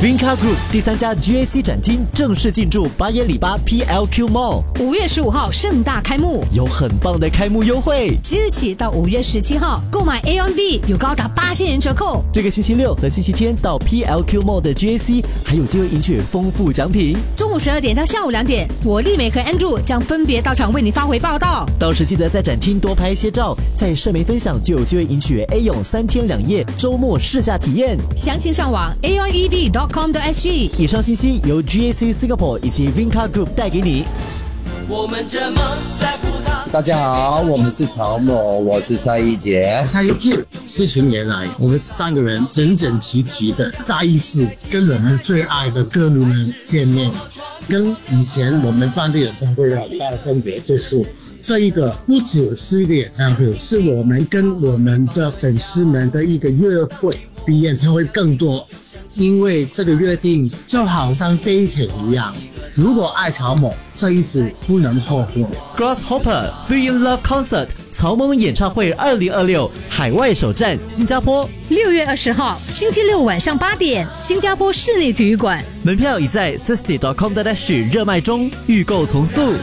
Vinca Group 第3家 GAC 展厅正式进驻巴耶里巴 PLQ Mall， 5月15号盛大开幕， 有很棒的开幕优惠， 即日起到5月17号，购买 AOV 有高达8000元折扣。 这个星期六和星期天到 PLQ Mall 的 GAC 还有机会赢取丰富奖品。 中午12点到下午2点，我丽美和 Andrew 将分别到场为你发回报道。 到时记得在展厅多拍一些照，在社媒分享就有机会赢取 A 泳3天2夜周末试驾体验。 详情上网 aonev.com.sg。 以上信息由 GAC Singapore 以及 Vinca Group 带给你。 我们这么在葡萄。 大家好，我们是曹某，我是蔡一杰。 蔡一杰，40年来，我们3个人整整齐齐的再一次跟我们最爱的歌迷们见面。跟以前我们办的演唱会很大的分别就是，这一个不只是一个演唱会，是我们跟我们的粉丝们的一个约会，比演唱会更多。因为这个约定就好像 dating 一样，如果爱曹某，这一次不能错过。 Grasshopper 3 in Love Concert 曹萌演唱会2026海外首站新加坡 6月20号星期六晚上8点，新加坡室内体育馆， 门票已在 60.com.sg 热卖中，预购从速。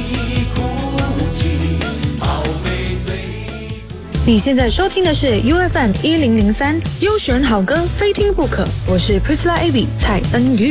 你现在收听的是 UFM 1003，优选好歌非听不可。我是 Priscilla Abby 蔡恩瑜。